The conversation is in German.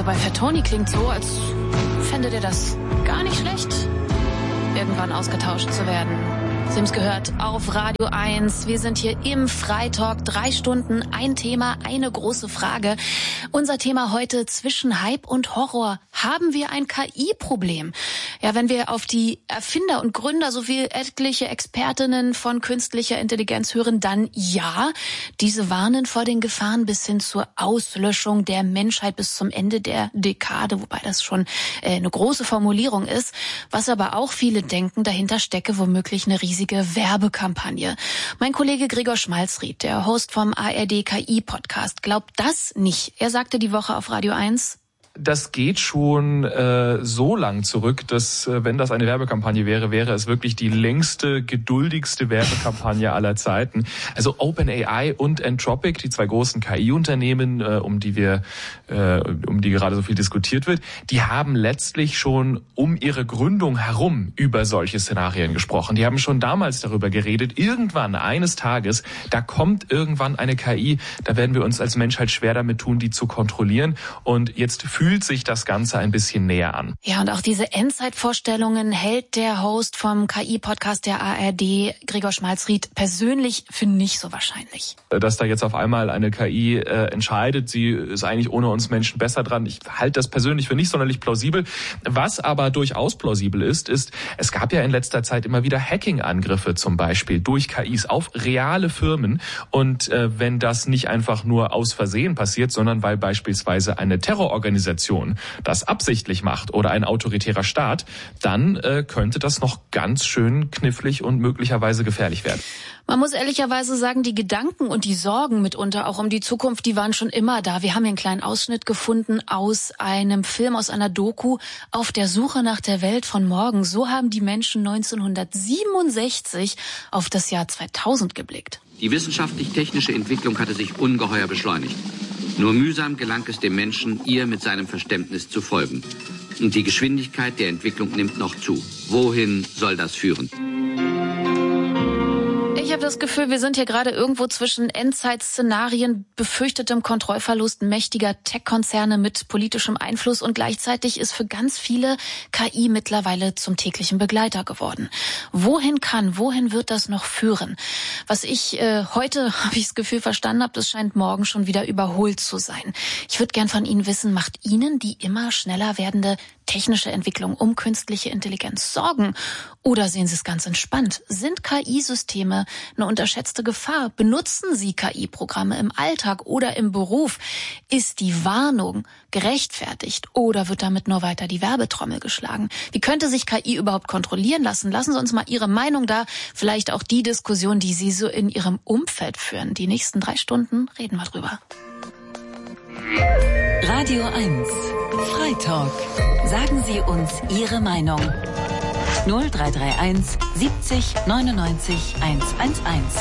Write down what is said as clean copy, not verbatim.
bei Fettoni klingt so, als fände der das gar nicht schlecht, irgendwann ausgetauscht zu werden. Sie haben es gehört auf Radio 1. Wir sind hier im Freitalk. 3 Stunden, ein Thema, eine große Frage. Unser Thema heute: zwischen Hype und Horror. Haben wir ein KI-Problem? Ja, wenn wir auf die Erfinder und Gründer sowie etliche Expertinnen von künstlicher Intelligenz hören, dann ja. Diese warnen vor den Gefahren bis hin zur Auslöschung der Menschheit bis zum Ende der Dekade, wobei das schon eine große Formulierung ist. Was aber auch viele denken, dahinter stecke womöglich eine riesige Werbekampagne. Mein Kollege Gregor Schmalzried, der Host vom ARD KI-Podcast, glaubt das nicht. Er sagte die Woche auf Radio 1: Das geht schon so lang zurück, dass, wenn das eine Werbekampagne wäre, wäre es wirklich die längste, geduldigste Werbekampagne aller Zeiten. Also OpenAI und Anthropic, die 2 großen KI-Unternehmen, um die gerade so viel diskutiert wird, die haben letztlich schon um ihre Gründung herum über solche Szenarien gesprochen. Die haben schon damals darüber geredet, irgendwann, eines Tages, da kommt irgendwann eine KI, da werden wir uns als Menschheit schwer damit tun, die zu kontrollieren. Und jetzt fühlt sich das Ganze ein bisschen näher an. Ja, und auch diese Endzeitvorstellungen hält der Host vom KI-Podcast der ARD, Gregor Schmalzried, persönlich für nicht so wahrscheinlich. Dass da jetzt auf einmal eine KI entscheidet, sie ist eigentlich ohne uns Menschen besser dran, ich halte das persönlich für nicht sonderlich plausibel. Was aber durchaus plausibel ist, es gab ja in letzter Zeit immer wieder Hacking-Angriffe zum Beispiel durch KIs auf reale Firmen. Und wenn das nicht einfach nur aus Versehen passiert, sondern weil beispielsweise eine Terrororganisation das absichtlich macht oder ein autoritärer Staat, dann könnte das noch ganz schön knifflig und möglicherweise gefährlich werden. Man muss ehrlicherweise sagen, die Gedanken und die Sorgen mitunter auch um die Zukunft, die waren schon immer da. Wir haben hier einen kleinen Ausschnitt gefunden aus einem Film, aus einer Doku, Auf der Suche nach der Welt von morgen. So haben die Menschen 1967 auf das Jahr 2000 geblickt. Die wissenschaftlich-technische Entwicklung hatte sich ungeheuer beschleunigt. Nur mühsam gelang es dem Menschen, ihr mit seinem Verständnis zu folgen. Und die Geschwindigkeit der Entwicklung nimmt noch zu. Wohin soll das führen? Ich habe das Gefühl, wir sind hier gerade irgendwo zwischen Endzeitszenarien, befürchtetem Kontrollverlust mächtiger Tech-Konzerne mit politischem Einfluss, und gleichzeitig ist für ganz viele KI mittlerweile zum täglichen Begleiter geworden. Wohin wird das noch führen? Was ich heute, habe ich das Gefühl, verstanden habe, das scheint morgen schon wieder überholt zu sein. Ich würde gern von Ihnen wissen, macht Ihnen die immer schneller werdende technische Entwicklung um künstliche Intelligenz Sorgen? Oder sehen Sie es ganz entspannt? Sind KI-Systeme eine unterschätzte Gefahr? Benutzen Sie KI-Programme im Alltag oder im Beruf? Ist die Warnung gerechtfertigt oder wird damit nur weiter die Werbetrommel geschlagen? Wie könnte sich KI überhaupt kontrollieren lassen? Lassen Sie uns mal Ihre Meinung da, vielleicht auch die Diskussion, die Sie so in Ihrem Umfeld führen. Die nächsten 3 Stunden reden wir drüber. Radio 1 Freitalk. Sagen Sie uns Ihre Meinung. 0331 70 99 111.